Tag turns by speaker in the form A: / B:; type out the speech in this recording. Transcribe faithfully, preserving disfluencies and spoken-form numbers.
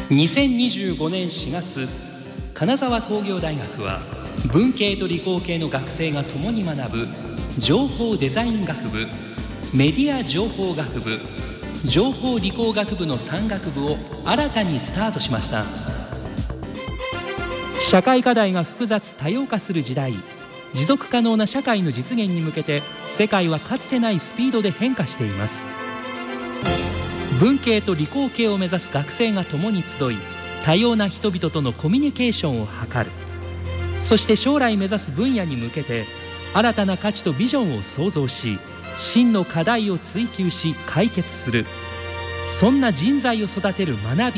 A: にせんにじゅうごねんしがつ、金沢工業大学は文系と理工系の学生が共に学ぶ情報デザイン学部、メディア情報学部、情報理工学部のさん学部を新たにスタートしました。社会課題が複雑多様化する時代、持続可能な社会の実現に向けて世界はかつてないスピードで変化しています。文系と理工系を目指す学生が共に集い、多様な人々とのコミュニケーションを図る。そして将来目指す分野に向けて新たな価値とビジョンを創造し、真の課題を追求し解決する。そんな人材を育てる学び